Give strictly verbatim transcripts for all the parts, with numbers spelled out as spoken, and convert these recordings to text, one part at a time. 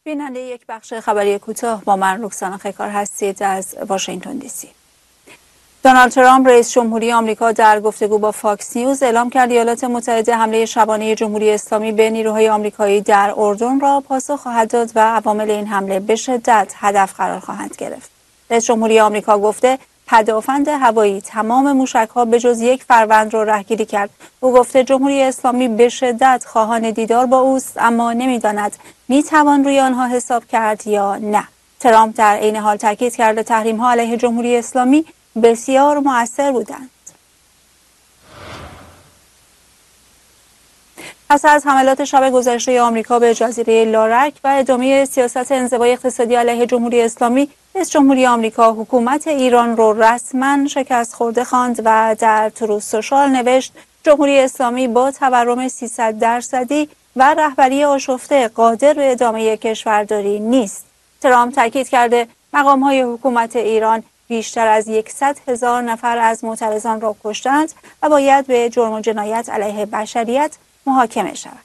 بیننده یک بخش خبری کوتاه با من رکسانا خیکار هستید از واشنگتن دی سی. دونالد ترامپ رئیس جمهوری آمریکا در گفتگو با فاکس نیوز اعلام کرد ایالات متحده حمله شبانه جمهوری اسلامی به نیروهای آمریکایی در اردن را پاسخ خواهد داد و عوامل این حمله به شدت هدف قرار خواهند گرفت. رئیس جمهوری آمریکا گفته پدافند هوایی تمام موشک‌ها به جز یک فروند را رهگیری کرد. او گفته جمهوری اسلامی به شدت خواهان دیدار با اوست، اما نمی‌داند می‌توان روی آنها حساب کرد یا نه. ترامپ در عین حال تاکید کرده تحریم‌ها علیه جمهوری اسلامی بسیار مؤثر بودند. پس از حملات شب گذشته آمریکا به جزیره لارک و ادامه سیاست انزوای اقتصادی علیه جمهوری اسلامی، رئیس جمهوری آمریکا حکومت ایران را رسما شکست خورده خواند و در تروث سوشال نوشت جمهوری اسلامی با تورم سیصد درصدی و رهبری آشفته قادر به ادامه کشورداری نیست. ترامپ تاکید کرده مقام‌های حکومت ایران بیشتر از صد هزار نفر از معترضان را کشتند و باید به جرم و جنایت علیه بشریت محاکمه شود.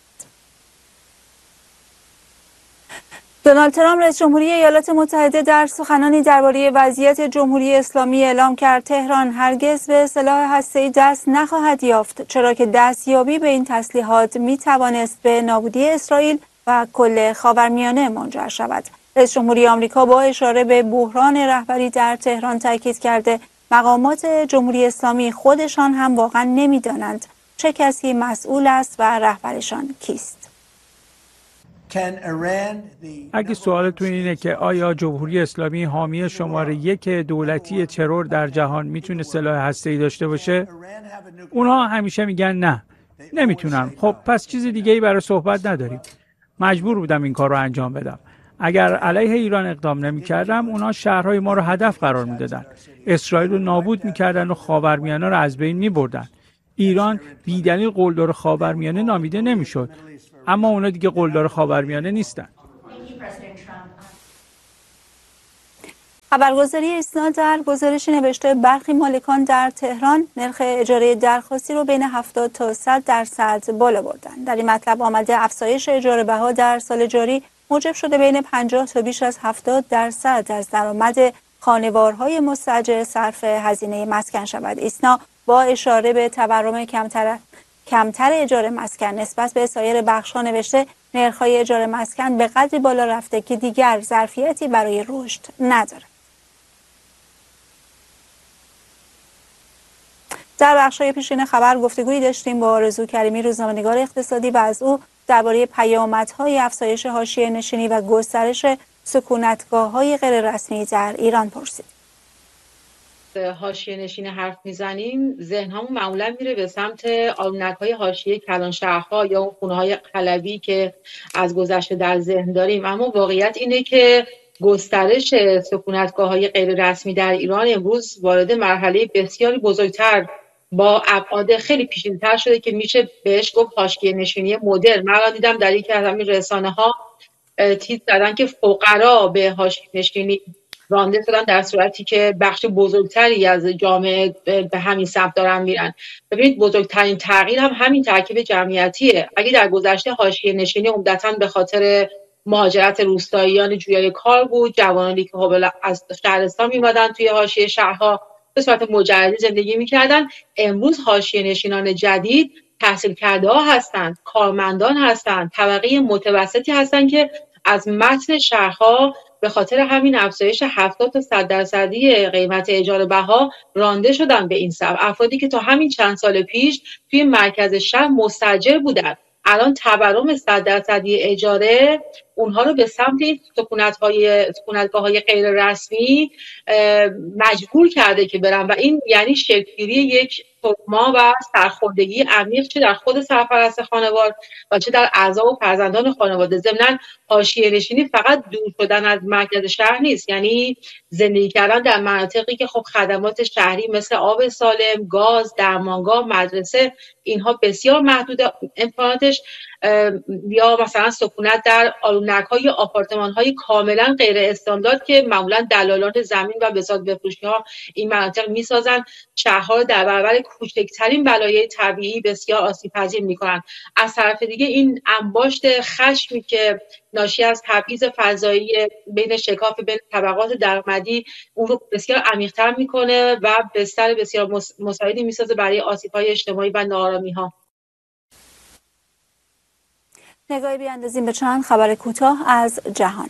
دونالد ترامپ رئیس جمهوری ایالات متحده در سخنانی درباره وضعیت جمهوری اسلامی اعلام کرد تهران هرگز به سلاح هسته‌ای دست نخواهد یافت، چرا که دستیابی به این تسلیحات می توانست به نابودی اسرائیل و کل خاورمیانه منجر شود. رئیس جمهوری آمریکا با اشاره به بحران رهبری در تهران تاکید کرده مقامات جمهوری اسلامی خودشان هم واقعا نمی‌دانند چه کسی مسئول است و رهبرشان کیست. اگه سوالتون اینه که آیا جمهوری اسلامی حامی شماره یک دولتی ترور در جهان میتونه سلاح هسته‌ای داشته باشه؟ اونها همیشه میگن نه، نمیتونن. خب پس چیز دیگه‌ای برای صحبت نداریم. مجبور بودم این کار رو انجام بدم. اگر علیه ایران اقدام نمی‌کردم، اونها شهرهای ما رو هدف قرار میدادن. اسرائیل رو نابود می‌کردن و خاورمیانه رو از بین می‌بردن. ایران بی‌دلیل قلدر خاورمیانه نامیده نمی‌شد. اما اونا دیگه قلدر خاورمیانه نیستن. خبرگزاری ایسنا در گزارشی نوشته برخی مالکان در تهران نرخ اجاره درخواستی رو بین هفتاد تا صد درصد بالا بردن. در این مطلب آمده افزایش اجاره بها در سال جاری موجب شده بین پنجاه تا بیش از هفتاد درصد از درآمد خانوارهای مستاجر صرف هزینه مسکن شود. ایسنا با اشاره به تورم کمتر کمتر اجاره مسکن نسبت به سایر بخش‌ها نوشته نرخ‌های اجاره مسکن به قدری بالا رفته که دیگر ظرفیتی برای رشد ندارد. در بخش‌های پیشین خبر گفتگویی داشتیم با آرزو کریمی روزنامه‌نگار اقتصادی و از او درباره پیامدهای افزایش حاشیه نشینی و گسترش سکونتگاه‌های غیررسمی در ایران پرسید. حاشیه نشین حرف میزنیم ذهنمون معمولا میره به سمت آلونک‌های حاشیه کلانشهرها یا اون خونه‌های قلبی که از گذشته در ذهن داریم، اما واقعیت اینه که گسترش سکونتگاه‌های غیر رسمی در ایران امروز وارد مرحله بسیاری بزرگتر با ابعاد خیلی پیچیده‌تر شده که میشه بهش گفت حاشیه نشینی مدرن. من دیدم در یکی از همین رسانه‌ها تیتر زدن که فقرا به حاشیه نشینی رانده شدن در صورتی که بخش بزرگتری از جامعه به همین سمت دارن میرن. ببینید بزرگترین تغییر هم همین ترکیب جمعیتیه. اگه در گذشته حاشیه نشینی عمدتاً به خاطر مهاجرت روستاییان جویای کار بود، جوانانی که خب از شهرستان میمدن توی حاشیه شهرها به صورت مجردی زندگی میکردن، امروز حاشیه نشینان جدید تحصیل کرده ها هستند، کارمندان هستند، طبقه متوسطی هستند که از متن شهرها به خاطر همین افزایش هفتاد تا صد درصدی قیمت اجاره بها رانده شدن به این سمت. افرادی که تا همین چند سال پیش توی مرکز شهر مستاجر بودن، الان تورم صد درصدی اجاره اونها رو به سمت این سکونت‌های سکونتگاه‌های غیر رسمی مجبور کرده که برن و این یعنی شکل‌گیری یک تخما و سرخوردگی عمیق چه در خود سرپرست خانوار و چه در اعضا و فرزندان خانواده. ضمناً حاشیه نشینی فقط دور شدن از مرکز شهر نیست، یعنی زندگی کردن در مناطقی که خب خدمات شهری مثل آب سالم، گاز، درمانگاه، مدرسه اینها بسیار محدود امکاناتش. یا مثلا سکونت در آلونک‌ها یا آپارتمان‌های کاملا غیر استاندارد که معمولا دلالان زمین و بساط بفروشی‌ها این مناطق می‌سازن، شهرها در برابر کوچکترین بلایای طبیعی بسیار آسیب‌پذیر می‌کنند. از طرف دیگه این انباشت خشمی که ناشی از تبعیض فضایی بین شکاف بین طبقات درآمدی اون رو بسیار عمیق‌تر می‌کنه و بستر بسیار مساعدی می‌سازه برای آسیب‌های اجتماعی و ناآرامی‌ها. نگاهی بیاندازیم به چند خبر کوتاه از جهان.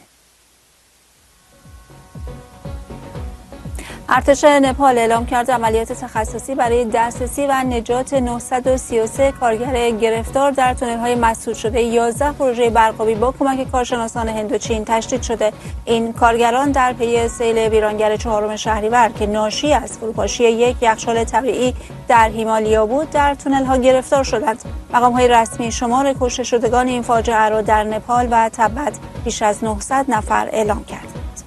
ارتش نپال اعلام کرده عملیات تخصصی برای دسترسی و نجات نهصد و سی و سه کارگر گرفتار در تونل‌های مسدود شده یازده پروژه برقابی با کمک کارشناسان هند و چین تشدید شده. این کارگران در پی سیل ویرانگر چهارم شهریور که ناشی از فروپاشی یک یخچال طبیعی در هیمالیا بود در تونل‌ها گرفتار شدند. مقام‌های رسمی شمار کشته شدگان این فاجعه را در نپال و تبت بیش از نهصد نفر اعلام کرد.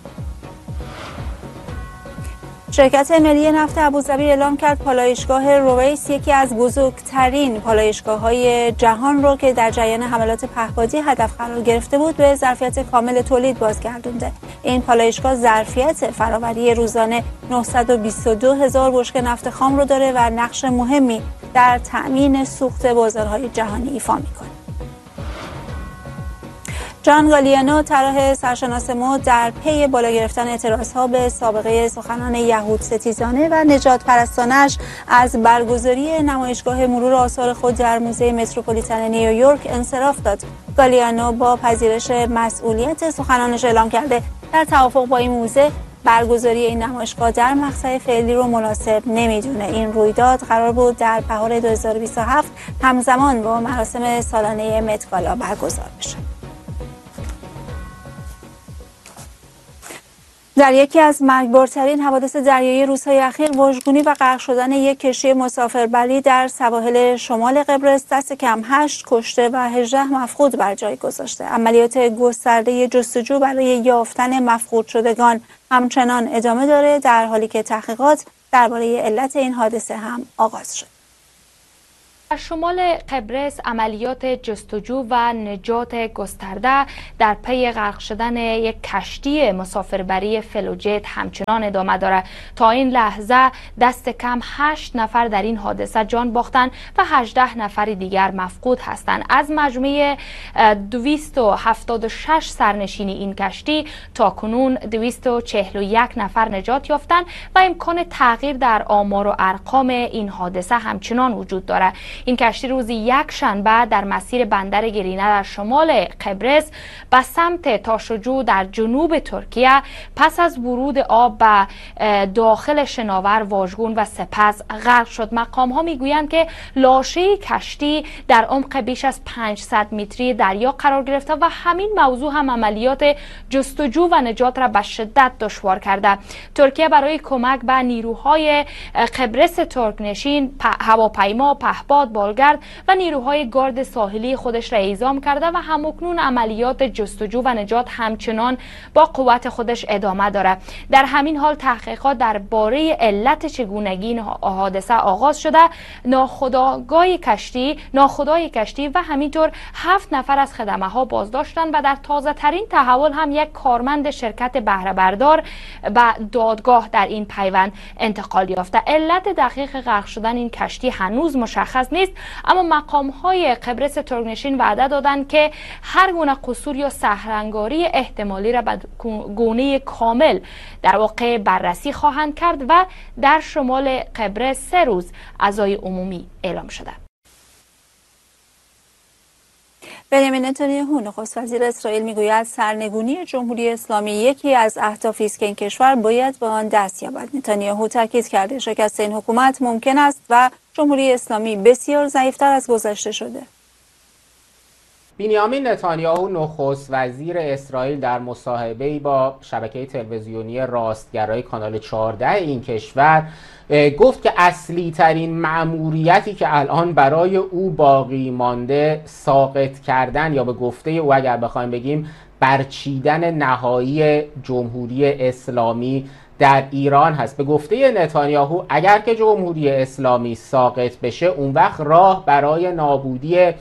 شرکت ملی نفت ابوظبی اعلام کرد پالایشگاه رویس یکی از بزرگترین پالایشگاه‌های جهان را که در جریان حملات پهپادی هدف قرار گرفته بود به ظرفیت کامل تولید بازگردانده. این پالایشگاه ظرفیت فرآوری روزانه نهصد و بیست و دو هزار بشکه نفت خام رو داره و نقش مهمی در تأمین سوخت بازارهای جهانی ایفا می‌کنه. جان گالیانو طراح سرشناس مد در پی بالا گرفتن اعتراضها به سابقه سخنان یهود ستیزانه و نجات پرستانش از برگزاری نمایشگاه مرور آثار خود در موزه متروپولیتن نیویورک انصراف داد. گالیانو با پذیرش مسئولیت سخنانش اعلام کرده در توافق با این موزه برگزاری این نمایشگاه در مقطع فعلی رو مناسب نمیدونه. این رویداد قرار بود در بهار دو هزار و بیست و هفت همزمان با مراسم سالانه مت گالا برگزار بشه. در یکی از مرگبارترین حوادث دریایی روزهای اخیر واژگونی و غرق شدن یک کشتی مسافربری در سواحل شمال قبرس دست کم هشت کشته و هجده مفقود بر جای گذاشته. عملیات گسترده جستجو برای یافتن مفقود شدگان همچنان ادامه داره در حالی که تحقیقات درباره علت این حادثه هم آغاز شد. در شمال قبرس عملیات جستجو و نجات گسترده در پی غرق شدن یک کشتی مسافربری فلوجت همچنان ادامه دارد. تا این لحظه دست کم هشت نفر در این حادثه جان باختند و هجده نفر دیگر مفقود هستند. از مجموع دویست و هفتاد و شش سرنشین این کشتی تا کنون دویست و چهل و یک نفر نجات یافتند و امکان تغییر در آمار و ارقام این حادثه همچنان وجود دارد. این کشتی روز یک شنبه در مسیر بندر گرینه در شمال قبرس به سمت تاشوجو در جنوب ترکیه پس از ورود آب به داخل شناور واژگون و سپس غرق شد. مقام ها میگویند که لاشه کشتی در عمق بیش از پانصد متری دریا قرار گرفته و همین موضوع هم عملیات جستجو و نجات را به شدت دشوار کرده. ترکیه برای کمک به نیروهای قبرس ترکنشین هواپیما، پهپاد، بالگرد و نیروهای گارد ساحلی خودش را اعزام کرده و همکنون عملیات جستجو و نجات همچنان با قوت خودش ادامه دارد. در همین حال تحقیقات درباره علت چگونگی این حادثه آغاز شده. ناخودآگاه کشتی، ناخودآگاه کشتی و همینطور هفت نفر از خدمه ها بازداشتند و در تازه ترین تحول هم یک کارمند شرکت بهره بردار به دادگاه در این پیوند انتقال یافته. علت دقیق غرق شدن این کشتی هنوز مشخص نیست، اما مقام های قبرس ترکنشین وعده دادند که هر گونه قصور یا سحرنگاری احتمالی را به گونه کامل در واقع بررسی خواهند کرد و در شمال قبرس سه روز عزای عمومی اعلام شده. بنیامین نتانیاهو نخست وزیر اسرائیل میگوید سرنگونی جمهوری اسلامی یکی از اهدافی است که این کشور باید به آن دست یابد. نتانیاهو تاکید کرده شکست این حکومت ممکن است و جمهوری اسلامی بسیار ضعیفتر از گذشته شده. بنیامین نتانیاهو نخست وزیر اسرائیل در مصاحبه‌ای با شبکه تلویزیونی راستگرای کانال چهارده این کشور گفت که اصلی ترین مأموریتی که الان برای او باقی مانده ساقط کردن یا به گفته او اگر بخوایم بگیم برچیدن نهایی جمهوری اسلامی در ایران هست. به گفته نتانیاهو اگر که جمهوری اسلامی ساقط بشه اون وقت راه برای نابودی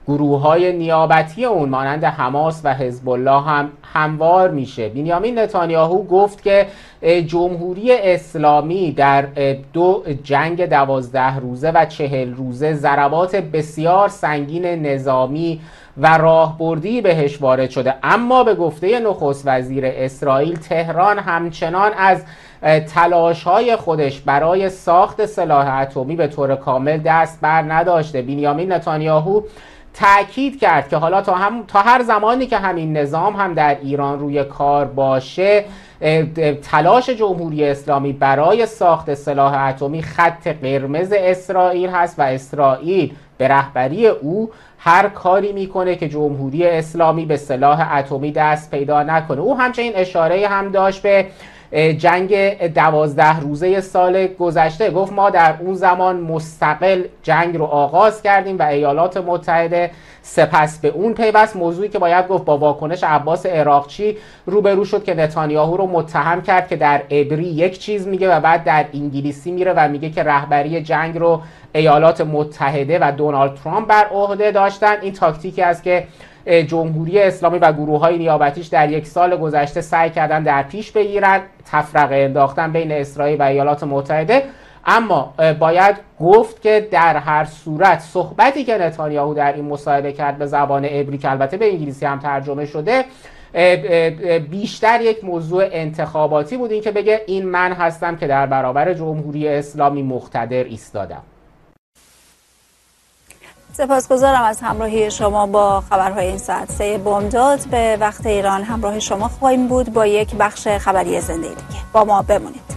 گروه‌های نیابتی اون مانند حماس و حزب الله هم هموار میشه. بنیامین نتانیاهو گفت که جمهوری اسلامی در دو جنگ دوازده روزه و چهل روزه ضربات بسیار سنگین نظامی و راهبردی بهش وارد شده، اما به گفته نخست وزیر اسرائیل تهران همچنان از تلاش‌های خودش برای ساخت سلاح اتمی به طور کامل دست بر نداشته. بنیامین نتانیاهو تأکید کرد که حالا تا, هم تا هر زمانی که همین نظام هم در ایران روی کار باشه، تلاش جمهوری اسلامی برای ساخت سلاح اتمی خط قرمز اسرائیل هست و اسرائیل به رهبری او هر کاری میکنه که جمهوری اسلامی به سلاح اتمی دست پیدا نکنه. او همچنین اشاره هم داشت به جنگ دوازده روزه سال گذشته. گفت ما در اون زمان مستقل جنگ رو آغاز کردیم و ایالات متحده سپس به اون پیوست، موضوعی که باید گفت با واکنش عباس عراقچی روبرو شد که نتانیاهو رو متهم کرد که در عبری یک چیز میگه و بعد در انگلیسی میره و میگه که رهبری جنگ رو ایالات متحده و دونالد ترامپ بر عهده داشتن. این تاکتیکی است که جمهوری اسلامی و گروه‌های نیابتیش در یک سال گذشته سعی کردن در پیش بگیرن، تفرقه انداختن بین اسرائیل و ایالات متحده. اما باید گفت که در هر صورت صحبتی که نتانیاهو در این مصاحبه کرد به زبان عبری که البته به انگلیسی هم ترجمه شده، بیشتر یک موضوع انتخاباتی بود، این که بگه این من هستم که در برابر جمهوری اسلامی مقتدر ایستادم. سپاسگزارم از همراهی شما با خبرهای این ساعت. سه بامداد به وقت ایران همراه شما خواهیم بود با یک بخش خبری زنده دیگه. با ما بمونید.